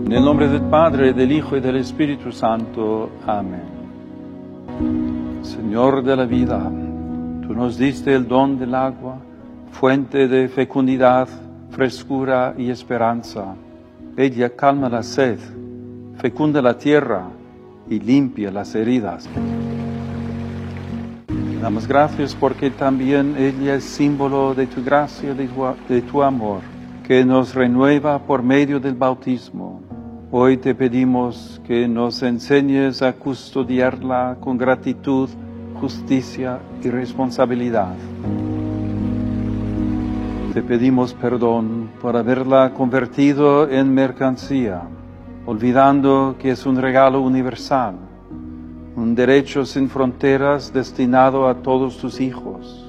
En el nombre del Padre, del Hijo y del Espíritu Santo. Amén. Señor de la vida, tú nos diste el don del agua, fuente de fecundidad, frescura y esperanza. Ella calma la sed, fecunda la tierra y limpia las heridas. Damos gracias porque también ella es símbolo de tu gracia, de tu amor, que nos renueva por medio del bautismo. Hoy te pedimos que nos enseñes a custodiarla con gratitud, justicia y responsabilidad. Te pedimos perdón por haberla convertido en mercancía, olvidando que es un regalo universal, un derecho sin fronteras destinado a todos tus hijos.